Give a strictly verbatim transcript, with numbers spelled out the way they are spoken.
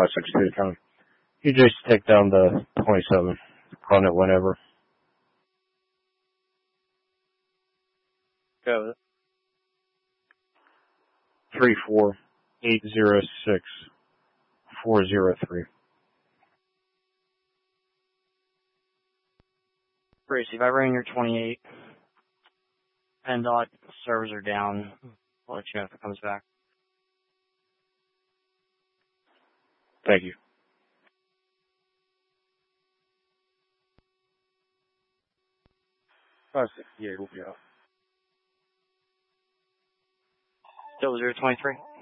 five six two time. You just take down the twenty-seven. Run it whenever. Go with it. Three four eight zero six four zero three. Gracie, if I ran your twenty-eight, PennDOT servers are down. I'll let you know if it comes back. Thank you. five sixty-eight will be off. Still zero twenty-three?